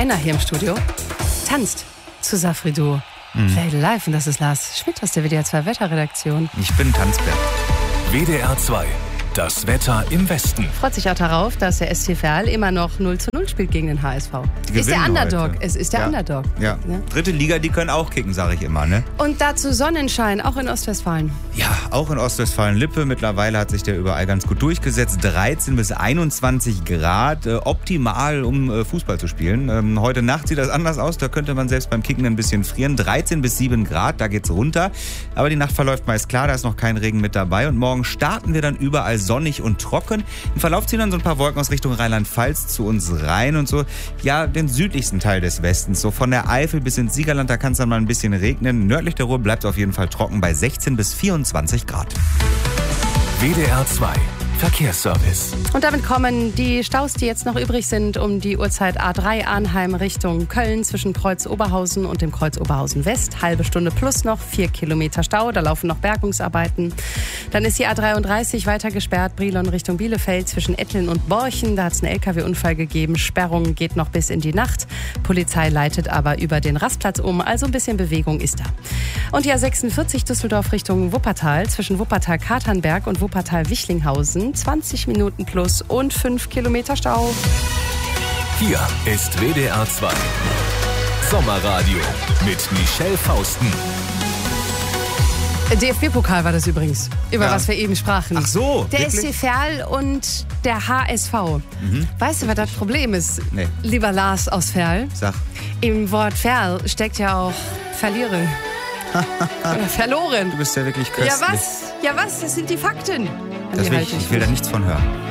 Rainer hier im Studio tanzt zu Safri Duo. Play live, und das ist Lars Schmidt aus der WDR 2 Wetterredaktion. Ich bin Tanzbär. WDR 2, das Wetter im Westen. Freut sich auch darauf, dass der SC Verl immer noch 0:0 spielt gegen den HSV. Ist der Underdog. Heute. Es ist der Underdog. Ja. Dritte Liga, die können auch kicken, sage ich immer, ne? Und dazu Sonnenschein, auch in Ostwestfalen. Ja, auch in Ostwestfalen-Lippe. Mittlerweile hat sich der überall ganz gut durchgesetzt. 13 bis 21 Grad, optimal, um Fußball zu spielen. Heute Nacht sieht das anders aus. Da könnte man selbst beim Kicken ein bisschen frieren. 13 bis 7 Grad, da geht's runter. Aber die Nacht verläuft meist klar, da ist noch kein Regen mit dabei. Und morgen starten wir dann überall sonnig und trocken. Im Verlauf ziehen dann so ein paar Wolken aus Richtung Rheinland-Pfalz zu uns rein und so, ja, den südlichsten Teil des Westens. So von der Eifel bis ins Siegerland, da kann es dann mal ein bisschen regnen. Nördlich der Ruhr bleibt es auf jeden Fall trocken bei 16 bis 24 Grad. WDR 2, Verkehrsservice. Und damit kommen die Staus, die jetzt noch übrig sind, um die Uhrzeit A3 Arnheim Richtung Köln zwischen Kreuz Oberhausen und dem Kreuz Oberhausen West. Halbe Stunde plus noch, 4 Kilometer Stau, da laufen noch Bergungsarbeiten. Dann ist die A33 weiter gesperrt, Brilon Richtung Bielefeld zwischen Ettlin und Borchen. Da hat es einen LKW-Unfall gegeben, Sperrung geht noch bis in die Nacht. Polizei leitet aber über den Rastplatz um, also ein bisschen Bewegung ist da. Und die A46 Düsseldorf Richtung Wuppertal zwischen Wuppertal-Katernberg und Wuppertal-Wichlinghausen. 20 Minuten plus und 5 Kilometer Stau. Hier ist WDR 2. Sommerradio mit Michelle Fausten. DFB-Pokal war das übrigens, über was wir eben sprachen. Ach so, der wirklich? SC Verl und der HSV. Weißt du, was das Problem ist, Nee. lieber Lars aus Verl? Sag. Im Wort Verl steckt ja auch verlieren. Oder verloren. Du bist ja wirklich köstlich. Ja was? Das sind die Fakten. An Das die will halte ich will da nichts von hören.